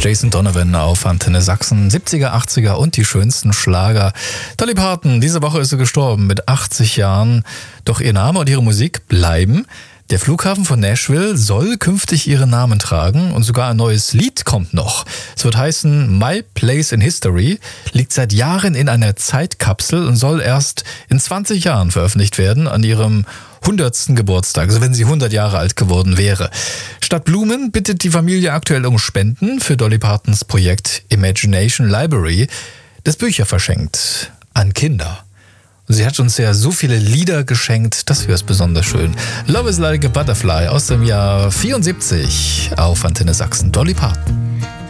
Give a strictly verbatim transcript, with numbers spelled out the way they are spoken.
Jason Donovan auf Antenne Sachsen, siebziger, achtziger und die schönsten Schlager. Dolly Parton, diese Woche ist sie gestorben mit achtzig Jahren. Doch ihr Name und ihre Musik bleiben. Der Flughafen von Nashville soll künftig ihren Namen tragen und sogar ein neues Lied kommt noch. Es wird heißen My Place in History, liegt seit Jahren in einer Zeitkapsel und soll erst in zwanzig Jahren veröffentlicht werden, an ihrem hundertsten Geburtstag, also wenn sie hundert Jahre alt geworden wäre. Statt Blumen bittet die Familie aktuell um Spenden für Dolly Partons Projekt Imagination Library, das Bücher verschenkt an Kinder. Sie hat uns ja so viele Lieder geschenkt, das wäre es besonders schön. Love is like a Butterfly aus dem Jahr vierundsiebzig auf Antenne Sachsen. Dolly Parton.